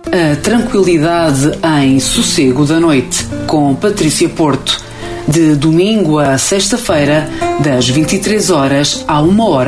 A tranquilidade em Sossego da Noite, com Patrícia Porto, de domingo a sexta-feira, das 23 horas à 1 hora